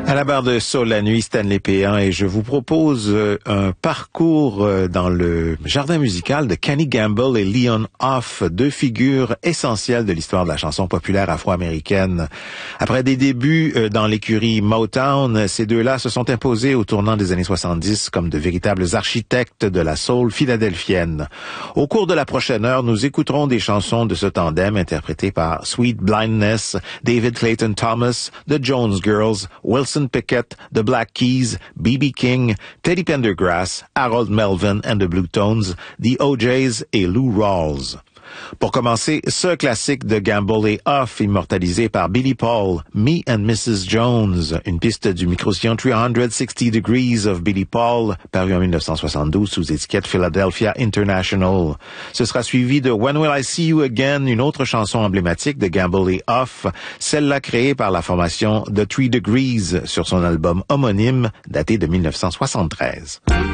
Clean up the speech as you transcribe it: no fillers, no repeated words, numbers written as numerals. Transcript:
À la barre de Saul la nuit, Stanley Péan, et je vous propose un parcours dans le jardin musical de Kenny Gamble et Leon Huff, deux figures essentielles de l'histoire de la chanson populaire afro-américaine. Après des débuts dans l'écurie Motown, ces deux-là se sont imposés au tournant des années 70 comme de véritables architectes de la soul philadelphienne. Au cours de la prochaine heure, nous écouterons des chansons de ce tandem interprétées par Sweet Blindness, David Clayton Thomas, The Jones Girls, Wilson Pickett, The Black Keys, B.B. King, Teddy Pendergrass, Harold Melvin and the Blue Tones, The O'Jays et Lou Rawls. Pour commencer, ce classique de Gamble et Huff, immortalisé par Billy Paul, Me and Mrs. Jones, une piste du micro-sillon 360 Degrees of Billy Paul, paru en 1972 sous étiquette Philadelphia International. Ce sera suivi de When Will I See You Again, une autre chanson emblématique de Gamble et Huff, celle-là créée par la formation The 3 Degrees sur son album homonyme daté de 1973.